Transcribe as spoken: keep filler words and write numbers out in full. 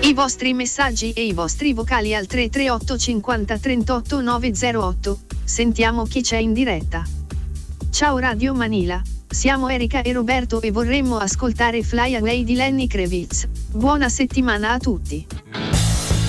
I vostri messaggi e i vostri vocali al tre tre otto cinquanta trentotto novecentotto. Sentiamo chi c'è in diretta. Ciao Radio Manila, siamo Erika e Roberto e vorremmo ascoltare Fly Away di Lenny Kravitz. Buona settimana a tutti.